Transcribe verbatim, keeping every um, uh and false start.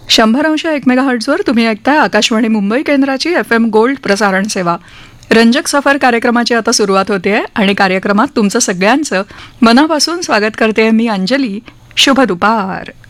शंभर अंश एक मेगा हर्ट्झवर तुम्ही ऐकताय आकाशवाणी मुंबई केंद्राची एफ एम गोल्ड प्रसारण सेवा. रंजक सफर कार्यक्रमाची आता सुरुवात होते आहे आणि कार्यक्रमात तुमचं सगळ्यांचं मनापासून स्वागत करते मी अंजली. शुभ दुपार.